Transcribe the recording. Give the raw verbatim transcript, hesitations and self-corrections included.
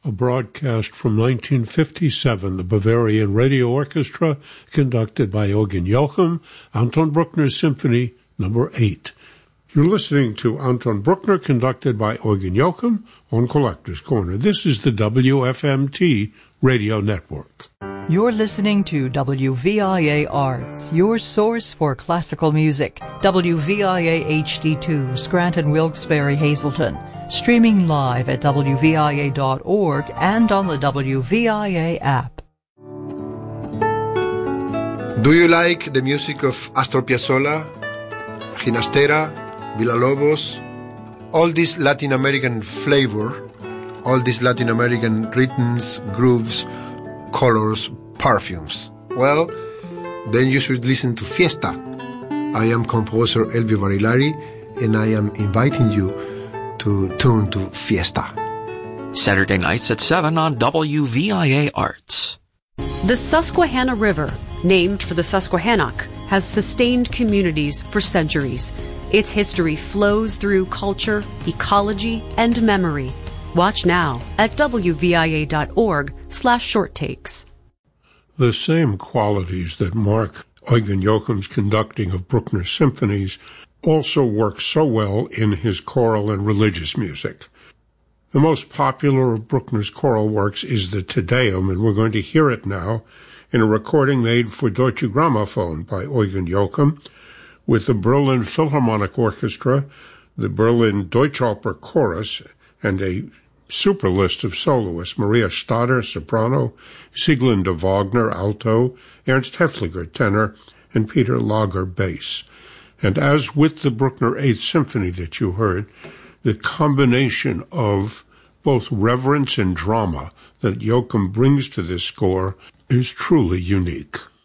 a broadcast from nineteen fifty-seven, the Bavarian Radio Orchestra, conducted by Eugen Joachim, Anton Bruckner's Symphony Number eight. You're listening to Anton Bruckner, conducted by Eugen Joachim, on Collector's Corner. This is the W F M T Radio Network. You're listening to W V I A Arts, your source for classical music. W V I A H D two, Scranton, Wilkes-Barre, Hazleton. Streaming live at W V I A dot org and on the W V I A app. Do you like the music of Astor Piazzolla, Ginastera, Villalobos? All this Latin American flavor, all these Latin American rhythms, grooves, colors, perfumes. Well, then you should listen to Fiesta. I am composer Elvio Barilari, and I am inviting you to tune to Fiesta. Saturday nights at seven on W V I A Arts. The Susquehanna River, named for the Susquehannock, has sustained communities for centuries. Its history flows through culture, ecology, and memory. Watch now at W V I A dot org slash short takes. The same qualities that mark Eugen Joachim's conducting of Bruckner's symphonies also work so well in his choral and religious music. The most popular of Bruckner's choral works is the Te Deum, and we're going to hear it now in a recording made for Deutsche Grammophon by Eugen Joachim with the Berlin Philharmonic Orchestra, the Berlin Deutschoper Chorus, and a super list of soloists: Maria Stadter, soprano, Sieglinde Wagner, alto, Ernst Hefliger, tenor, and Peter Lager, bass. And as with the Bruckner Eighth Symphony that you heard, the combination of both reverence and drama that Joachim brings to this score is truly unique.